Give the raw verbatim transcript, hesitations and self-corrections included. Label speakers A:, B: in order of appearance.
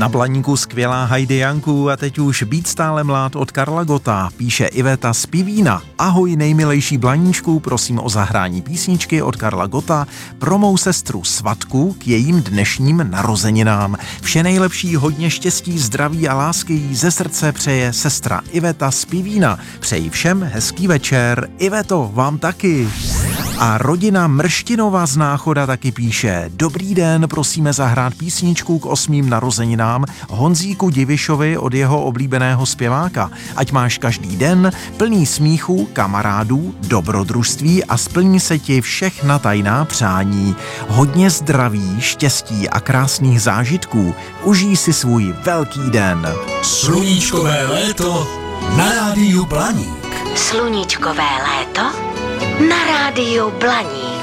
A: Na Blaníku skvělá Heidi Janku a teď už Být stále mlád od Karla Gotta, píše Iveta z Pivína. Ahoj nejmilejší Blaníčku, prosím o zahrání písničky od Karla Gotta pro mou sestru Svatku k jejím dnešním narozeninám. Vše nejlepší, hodně štěstí, zdraví a lásky jí ze srdce přeje sestra Iveta z Pivína. Přeji všem hezký večer. Iveto, vám taky. A rodina Mrštinova z Náchoda taky píše: Dobrý den, prosíme zahrát písničku k osmým narozeninám Honzíku Divišovi od jeho oblíbeného zpěváka. Ať máš každý den plný smíchu, kamarádů, dobrodružství a splní se ti všechna tajná přání. Hodně zdraví, štěstí a krásných zážitků. Užij si svůj velký den.
B: Sluníčkové léto na rádiu Blaník.
C: Sluníčkové léto na rádiu Blaník.